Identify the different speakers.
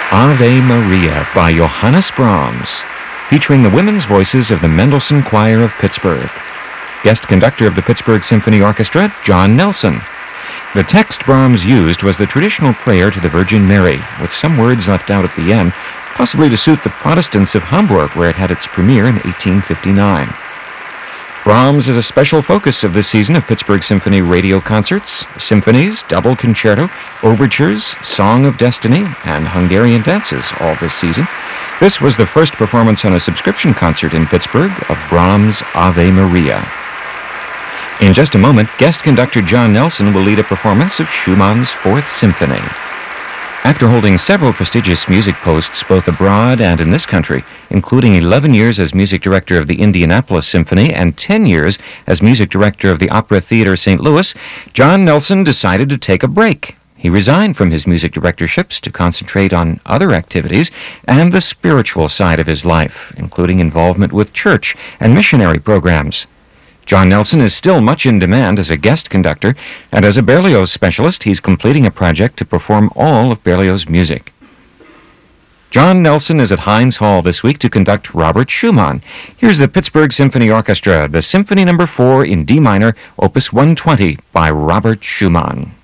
Speaker 1: Ave Maria by Johannes Brahms, featuring the women's voices of the Mendelssohn Choir of Pittsburgh. Guest conductor of the Pittsburgh Symphony Orchestra, John Nelson. The text Brahms used was the traditional prayer to the Virgin Mary, with some words left out at the end, possibly to suit the Protestants of Hamburg, where it had its premiere in 1859. Brahms is a special focus of this season of Pittsburgh Symphony radio concerts, symphonies, double concerto, overtures, Song of Destiny, and Hungarian dances all this season. This was the first performance on a subscription concert in Pittsburgh of Brahms' Ave Maria. In just a moment, guest conductor John Nelson will lead a performance of Schumann's Fourth Symphony. After holding several prestigious music posts both abroad and in this country, including 11 years as music director of the Indianapolis Symphony and 10 years as music director of the Opera Theater St. Louis, John Nelson decided to take a break. He resigned from his music directorships to concentrate on other activities and the spiritual side of his life, including involvement with church and missionary programs. John Nelson is still much in demand as a guest conductor, and as a Berlioz specialist, he's completing a project to perform all of Berlioz' music. John Nelson is at Heinz Hall this week to conduct Robert Schumann. Here's the Pittsburgh Symphony Orchestra, the Symphony No. 4 in D minor, Opus 120 by Robert Schumann.